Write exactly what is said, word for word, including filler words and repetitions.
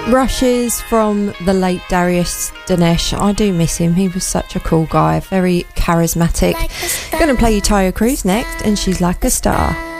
Rushes from the late Darius Dinesh. I do miss him. He was such a cool guy, very charismatic. Gonna play you Taio Cruz next, and She's Like a Star.